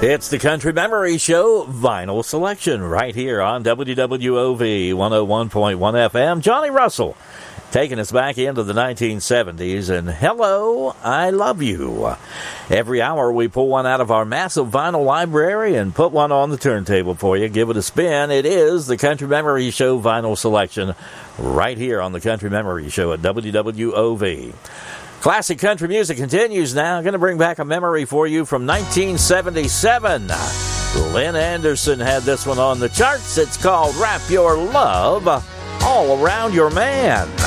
It's the Country Memory Show Vinyl Selection right here on WWOV 101.1 FM. Johnny Russell taking us back into the 1970s, and Hello, I Love You. Every hour we pull one out of our massive vinyl library and put one on the turntable for you. Give it a spin. It is the Country Memory Show Vinyl Selection right here on the Country Memory Show at WWOV. Classic country music continues now. I'm going to bring back a memory for you from 1977. Lynn Anderson had this one on the charts. It's called Wrap Your Love All Around Your Man.